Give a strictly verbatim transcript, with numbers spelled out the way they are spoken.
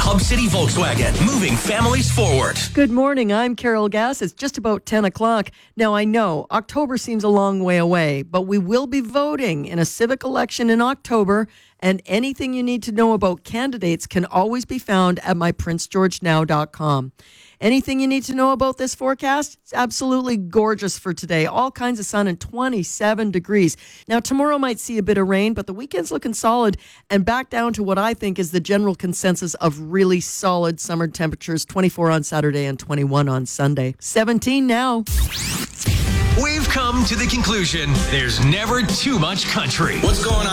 Hub City Volkswagen, moving families forward. Good morning. I'm Carol Gass. It's just about ten o'clock. Now, I know October seems a long way away, but we will be voting in a civic election in October, and anything you need to know about candidates can always be found at my prince george now dot com. Anything you need to know about this forecast? It's absolutely gorgeous for today. All kinds of sun and twenty-seven degrees. Now, tomorrow might see a bit of rain, but the weekend's looking solid and back down to what I think is the general consensus of really solid summer temperatures, twenty-four on Saturday and twenty-one on Sunday. seventeen now. We've come to the conclusion there's never too much country. What's going on?